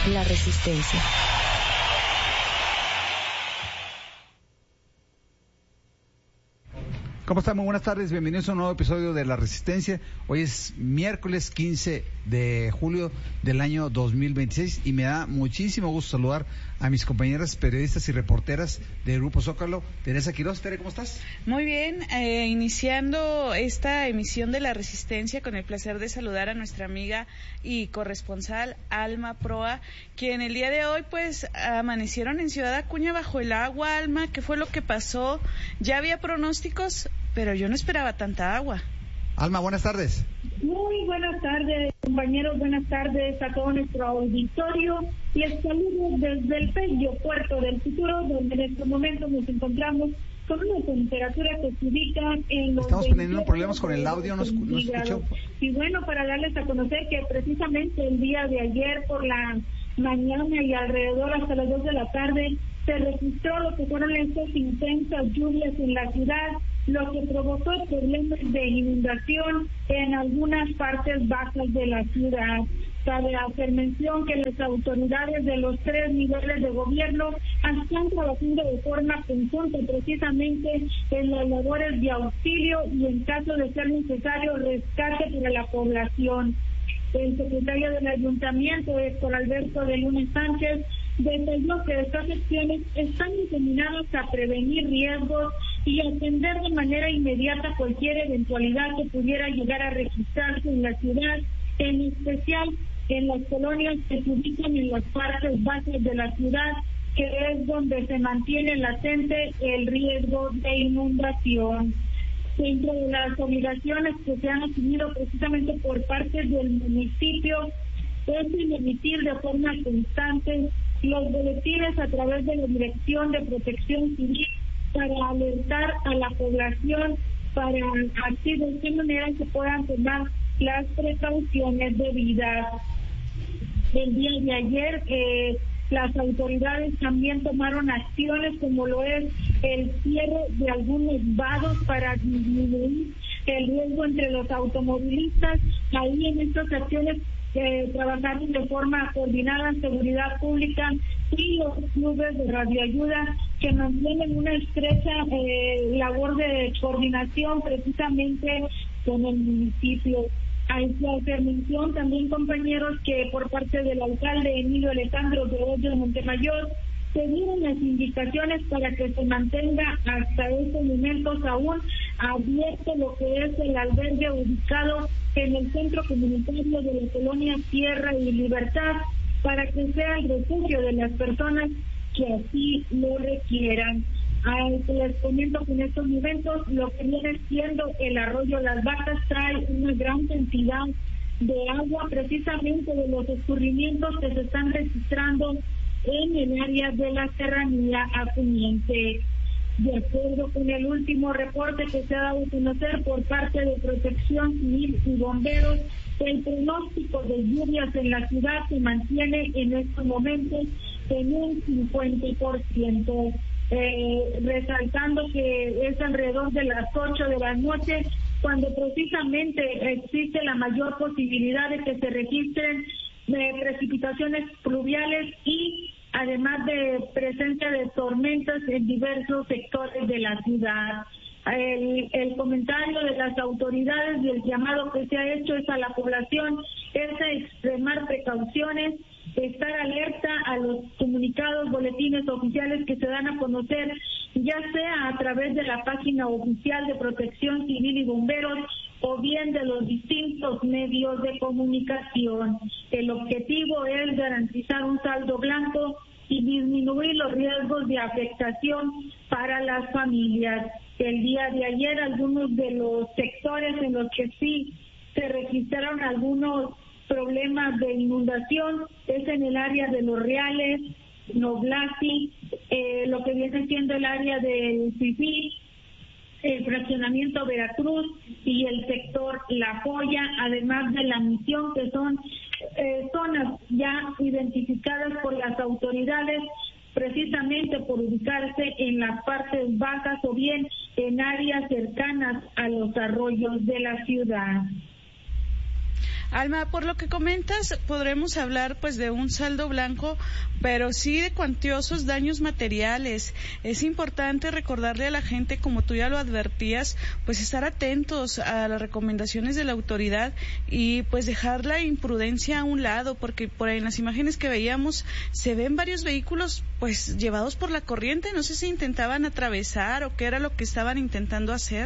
La Resistencia. ¿Cómo están? Muy buenas tardes, bienvenidos a un nuevo episodio de La Resistencia. Hoy es miércoles 15 de julio del año 2026 y me da muchísimo gusto saludar a mis compañeras periodistas y reporteras del Grupo Zócalo. Teresa Quiroz, Tere, ¿cómo estás? Muy bien, iniciando esta emisión de La Resistencia con el placer de saludar a nuestra amiga y corresponsal Alma Proa, quien el día de hoy pues amanecieron en Ciudad Acuña bajo el agua. Alma, ¿qué fue lo que pasó? Ya había pronósticos, pero yo no esperaba tanta agua. Alma, buenas tardes. Muy buenas tardes, compañeros, buenas tardes a todo nuestro auditorio. Les saludo desde el bello puerto del Futuro, donde en este momento nos encontramos con una temperatura que se ubica en los... Estamos teniendo problemas con el audio, no escucho. Y bueno, para darles a conocer que precisamente el día de ayer por la mañana y alrededor hasta las 2 de la tarde se registró lo que fueron estas intensas lluvias en la ciudad, lo que provocó problemas de inundación en algunas partes bajas de la ciudad. Cabe hacer mención que las autoridades de los 3 niveles de gobierno están trabajando de forma conjunta precisamente en las labores de auxilio y en caso de ser necesario rescate para la población. El secretario del Ayuntamiento, Héctor Alberto de Luna Sánchez, detalló que estas acciones están encaminadas a prevenir riesgos y atender de manera inmediata cualquier eventualidad que pudiera llegar a registrarse en la ciudad, en especial en las colonias que se ubican en las partes bajas de la ciudad, que es donde se mantiene latente el riesgo de inundación. Dentro de las obligaciones que se han asumido precisamente por parte del municipio es el emitir de forma constante los boletines a través de la Dirección de Protección Civil para alertar a la población para así de qué manera se puedan tomar las precauciones debidas. El día de ayer las autoridades también tomaron acciones como lo es el cierre de algunos vados para disminuir el riesgo entre los automovilistas. Ahí en estas acciones trabajaron de forma coordinada en seguridad pública y los clubes de radioayuda que mantienen una estrecha labor de coordinación precisamente con el municipio. Hay que hacer mención también, compañeros, que por parte del alcalde Emilio Alejandro de Hoyos Montemayor se dieron las indicaciones para que se mantenga hasta estos momentos aún abierto lo que es el albergue ubicado en el centro comunitario de la colonia Tierra y Libertad, para que sea el refugio de las personas que así lo requieran. Les comento que en estos momentos lo que viene siendo el arroyo Las Vacas trae una gran cantidad de agua precisamente de los escurrimientos que se están registrando en el área de la serranía acuñense. De acuerdo con el último reporte que se ha dado a conocer por parte de Protección Civil y bomberos, el pronóstico de lluvias en la ciudad se mantiene en estos momentos en un 50%. Resaltando que es alrededor de las 8 de la noche cuando precisamente existe la mayor posibilidad de que se registren precipitaciones pluviales y además de presencia de tormentas en diversos sectores de la ciudad. El comentario de las autoridades y el llamado que se ha hecho es a la población es a extremar precauciones, estar alerta a los comunicados, boletines oficiales que se dan a conocer, ya sea a través de la página oficial de Protección Civil y Bomberos o bien de los distintos medios de comunicación. El objetivo es garantizar un saldo blanco y disminuir los riesgos de afectación para las familias. El día de ayer algunos de los sectores en los que sí se registraron algunos problemas de inundación es en el área de Los Reales, Noblasi, lo que viene siendo el área del Fifí, el fraccionamiento Veracruz y el sector La Joya, además de La Misión, que son zonas ya identificadas por las autoridades precisamente por ubicarse en las partes bajas o bien en áreas cercanas a los arroyos de la ciudad. Alma, por lo que comentas, podremos hablar pues de un saldo blanco, pero sí de cuantiosos daños materiales. Es importante recordarle a la gente, como tú ya lo advertías, pues estar atentos a las recomendaciones de la autoridad y pues dejar la imprudencia a un lado, porque por ahí en las imágenes que veíamos se ven varios vehículos pues llevados por la corriente. No sé si intentaban atravesar o qué era lo que estaban intentando hacer.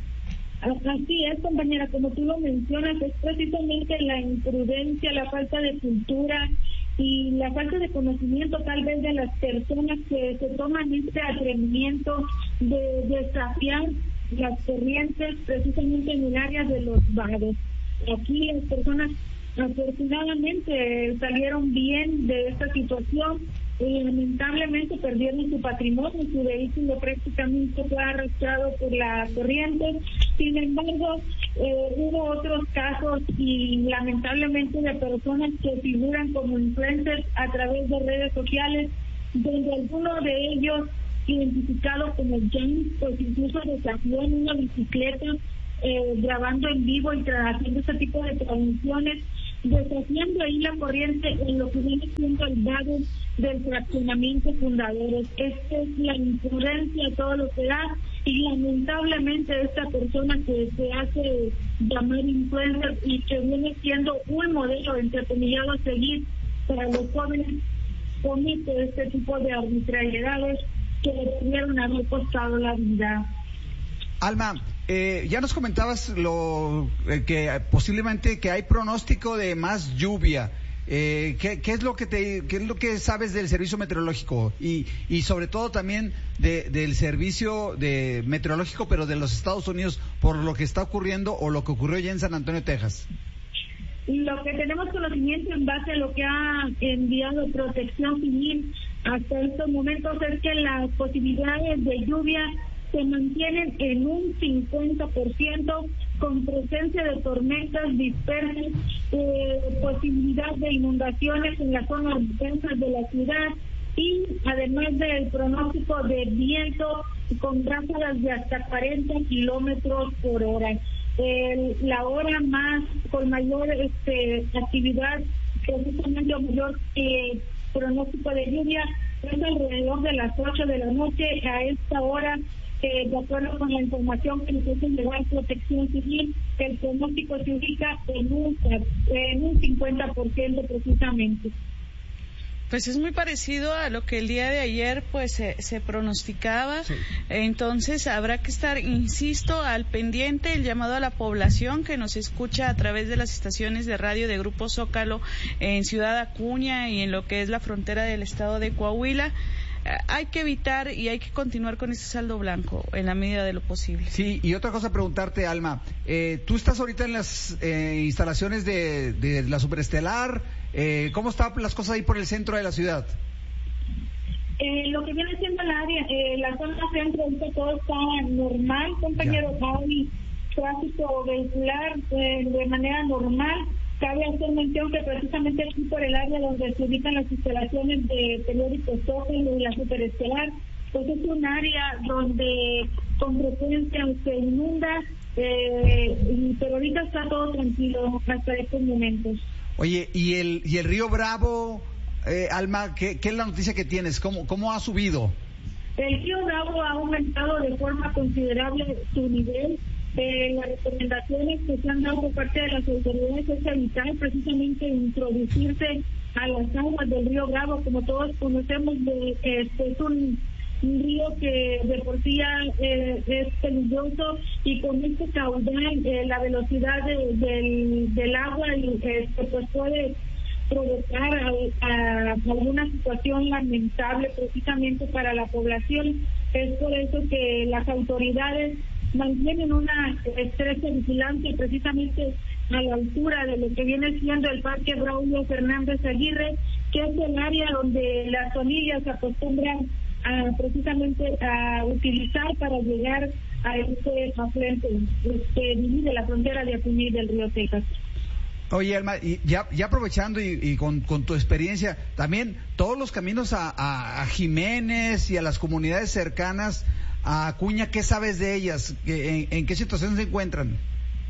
Así es, compañera, como tú lo mencionas, es precisamente la imprudencia, la falta de cultura y la falta de conocimiento tal vez de las personas que se toman este atrevimiento de desafiar las corrientes precisamente en el área de los vados. Aquí las personas afortunadamente salieron bien de esta situación y lamentablemente perdieron su patrimonio, su vehículo prácticamente fue arrastrado por la corriente. Sin embargo, hubo otros casos y lamentablemente de personas que figuran como influencers a través de redes sociales, donde alguno de ellos, identificado como James, pues incluso desafió en una bicicleta, grabando en vivo y haciendo ese tipo de transmisiones, desafiando ahí la corriente en lo que viene siendo el vado del fraccionamiento Fundadores. Esta es la imprudencia, todo lo que da, y lamentablemente esta persona que se hace llamar influencer y que viene siendo un modelo entrecomillado a seguir para los jóvenes, comete este tipo de arbitrariedades que le pudieron haber costado la vida. Alma, ya nos comentabas que posiblemente que hay pronóstico de más lluvia. ¿Qué es lo que sabes del servicio meteorológico y sobre todo también del servicio de meteorológico, pero de los Estados Unidos, por lo que está ocurriendo o lo que ocurrió ya en San Antonio, Texas? Lo que tenemos conocimiento en base a lo que ha enviado Protección Civil hasta estos momentos es que las posibilidades de lluvia se mantienen en un 50%, con presencia de tormentas dispersas, posibilidad de inundaciones en las zonas densas de la ciudad y además del pronóstico de viento con ráfagas de hasta 40 kilómetros por hora. La hora más con mayor actividad, precisamente mayor pronóstico de lluvia, es alrededor de las 8 de la noche. A esta hora, de acuerdo con la información que nos hace llegar Protección Civil, el pronóstico se ubica en un 50% precisamente. Pues es muy parecido a lo que el día de ayer pues se pronosticaba. Sí. Entonces habrá que estar, insisto, al pendiente, el llamado a la población que nos escucha a través de las estaciones de radio de Grupo Zócalo en Ciudad Acuña y en lo que es la frontera del estado de Coahuila. Hay que evitar y hay que continuar con ese saldo blanco en la medida de lo posible. Sí, y otra cosa preguntarte, Alma, tú estás ahorita en las instalaciones de la Superestelar. ¿Cómo están las cosas ahí por el centro de la ciudad? Lo que viene siendo el área, la zona centro, todo está normal, compañero. Hay tráfico vehicular de manera normal. Cabe hacer mención que precisamente aquí por el área donde se ubican las instalaciones de periódicos Zócalo y la Superestelar, pues es un área donde con frecuencia se inunda, pero ahorita está todo tranquilo hasta estos momentos. Oye, ¿y el río Bravo, Alma, qué es la noticia que tienes? ¿Cómo ha subido? El río Bravo ha aumentado de forma considerable su nivel. Las recomendaciones que se han dado por parte de las autoridades es evitar precisamente introducirse a las aguas del río Bravo. Como todos conocemos, es un río que de por sí ya es peligroso, y con este caudal la velocidad del agua pues puede provocar alguna situación lamentable precisamente para la población. Es por eso que las autoridades mantienen una estrecha vigilancia precisamente a la altura de lo que viene siendo el Parque Braulio Fernández Aguirre, que es el área donde las familias acostumbran precisamente a utilizar para llegar a este afluente que divide la frontera de Acuña y del río Texas. Oye, Alma, y ya aprovechando y con tu experiencia, también todos los caminos a Jiménez y a las comunidades cercanas a Acuña, ¿qué sabes de ellas? ¿En qué situación se encuentran?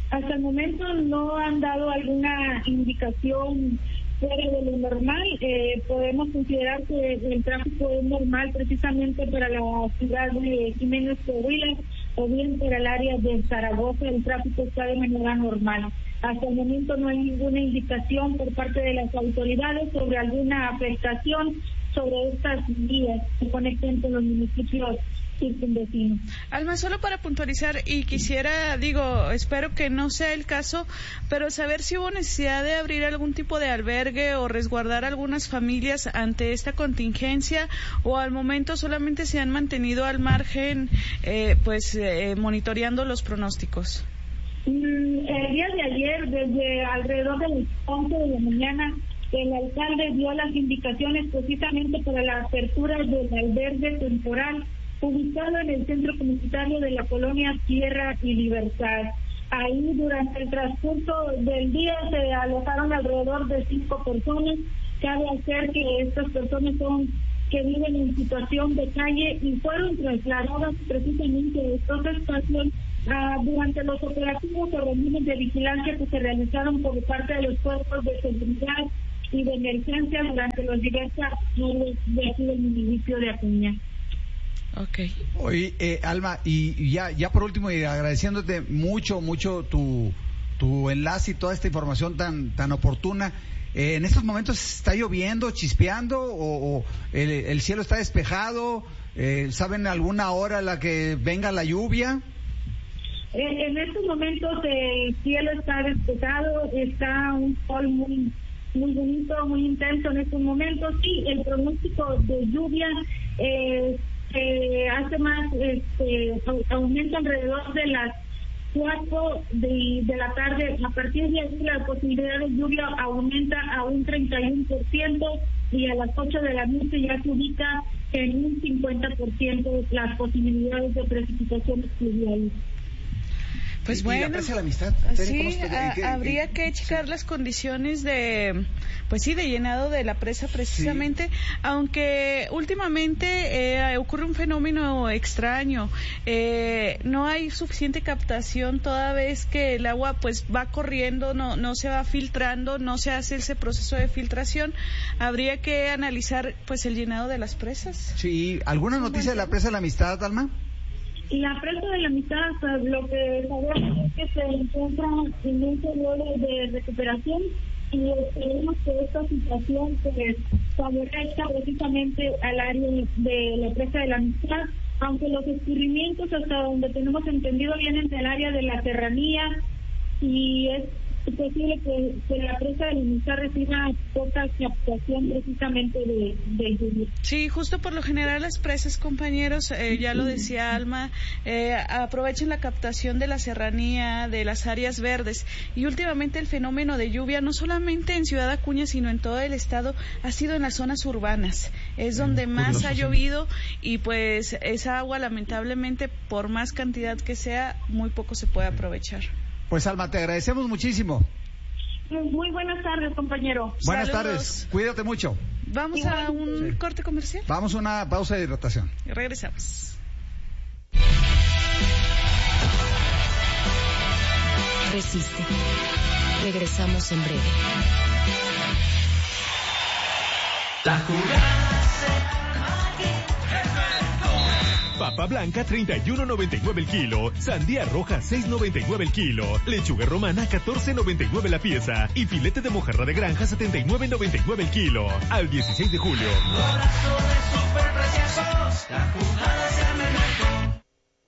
Hasta el momento no han dado alguna indicación fuera de lo normal. Podemos considerar que el tráfico es normal precisamente para la ciudad de Jiménez Coahuila o bien para el área de Zaragoza. El tráfico está de manera normal. Hasta el momento no hay ninguna indicación por parte de las autoridades sobre alguna afectación sobre estas vías que conectan con los municipios circunvecinos. Alma, solo para puntualizar, y quisiera, espero que no sea el caso, pero saber si hubo necesidad de abrir algún tipo de albergue o resguardar algunas familias ante esta contingencia, o al momento solamente se han mantenido al margen, monitoreando los pronósticos. El día de ayer, desde alrededor de las 11 de la mañana, el alcalde dio las indicaciones precisamente para la apertura del albergue temporal ubicado en el centro comunitario de la colonia Tierra y Libertad. Ahí durante el transcurso del día se alojaron alrededor de 5 personas. Cabe hacer que estas personas son que viven en situación de calle y fueron trasladadas precisamente a estos espacios durante los operativos o reuniones de vigilancia que se realizaron por parte de los cuerpos de seguridad y de emergencia durante los diversos acciones de aquí del municipio de Acuña. Okay. Oye, Alma, y ya por último, y agradeciéndote mucho tu enlace y toda esta información tan oportuna. ¿En estos momentos está lloviendo, chispeando o el cielo está despejado? ¿Saben alguna hora a la que venga la lluvia? En estos momentos el cielo está despejado, está un sol muy bonito, muy intenso en estos momentos. Sí, el pronóstico de lluvia hace más, aumenta alrededor de las 4 de la tarde. A partir de ahí la posibilidad de lluvia aumenta a un 31% y a las 8 de la noche ya se ubica en un 50% las posibilidades de precipitaciones pluviales. Pues bueno, ¿y la presa de la amistad? Sí, habría que checar las condiciones de llenado de la presa precisamente, sí. Aunque últimamente ocurre un fenómeno extraño, no hay suficiente captación toda vez que el agua pues va corriendo, no se va filtrando, no se hace ese proceso de filtración. Habría que analizar pues el llenado de las presas. Sí, ¿alguna noticia de la presa de la amistad, Alma? La presa de la amistad, lo que sabemos es que se encuentra en un periodo de recuperación y esperemos que esta situación pues favorezca precisamente al área de la presa de la amistad, aunque los escurrimientos hasta donde tenemos entendido vienen del área de la serranía y es posible que la presa de la amistad reciba poca captación precisamente de lluvia. Sí, justo por lo general las presas, compañeros, ya lo decía Alma, aprovechan la captación de la serranía, de las áreas verdes, y últimamente el fenómeno de lluvia, no solamente en Ciudad Acuña, sino en todo el estado, ha sido en las zonas urbanas, es donde más ha llovido, y pues esa agua lamentablemente, por más cantidad que sea, muy poco se puede aprovechar. Pues Alma, te agradecemos muchísimo. Muy buenas tardes, compañero. Buenas Saludos. Tardes, cuídate mucho. ¿Vamos a un corte comercial? Vamos a una pausa de hidratación. Y regresamos. Resiste. Regresamos en breve. La jugada será papa blanca 31.99 el kilo, sandía roja 6.99 el kilo, lechuga romana 14.99 la pieza y filete de mojarra de granja 79.99 el kilo. Al 16 de julio. Abrazo de superpreciosos, la jugada se arma en México.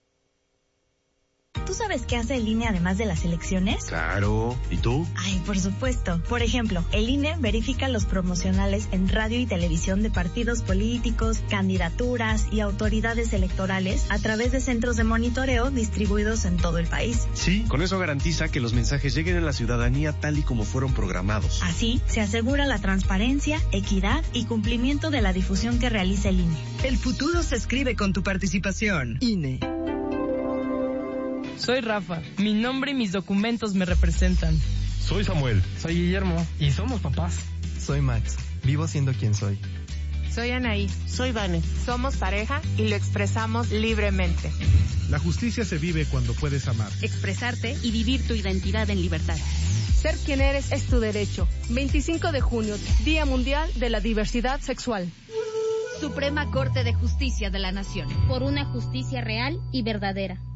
¿Tú sabes qué hace el INE además de las elecciones? Claro. ¿Y tú? Ay, por supuesto. Por ejemplo, el INE verifica los promocionales en radio y televisión de partidos políticos, candidaturas y autoridades electorales a través de centros de monitoreo distribuidos en todo el país. Sí, con eso garantiza que los mensajes lleguen a la ciudadanía tal y como fueron programados. Así, se asegura la transparencia, equidad y cumplimiento de la difusión que realiza el INE. El futuro se escribe con tu participación. INE. Soy Rafa. Mi nombre y mis documentos me representan. Soy Samuel. Soy Guillermo. Y somos papás. Soy Max. Vivo siendo quien soy. Soy Anaí. Soy Vane. Somos pareja y lo expresamos libremente. La justicia se vive cuando puedes amar. Expresarte y vivir tu identidad en libertad. Ser quien eres es tu derecho. 25 de junio, Día Mundial de la Diversidad Sexual. Suprema Corte de Justicia de la Nación. Por una justicia real y verdadera.